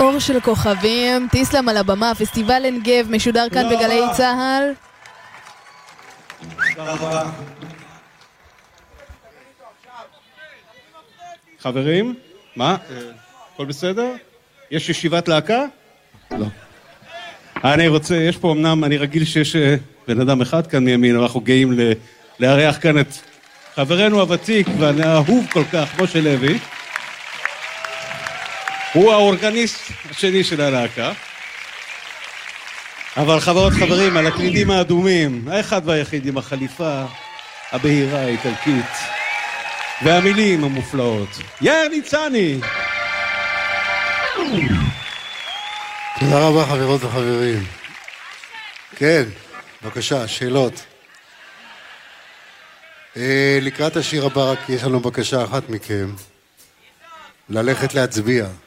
אור של כוכבים, טיסלאם על הבמה, פסטיבל עין גב, משודר כאן בגלי צהל. חברים, מה? הכל בסדר? יש ישיבת להקה? לא. אני רוצה, יש פה אמנם, אני רגיל שיש בן אדם אחד כאן מימין, אנחנו גאים לארח כאן את חברנו הוותיק והאהוב כל כך, משה לוי. הוא האורגניסט השני של הלהקה. אבל חברות חברים, על הקלידים האדומים, האחד והיחיד עם החליפה הבהירה האיטלקית והמילים המופלאות, יאיר ניצני. תודה רבה חברות וחברים. כן, בבקשה, שאלות. לקראת השיר הבא רק יש לנו בקשה אחת מכם, ללכת להצביע.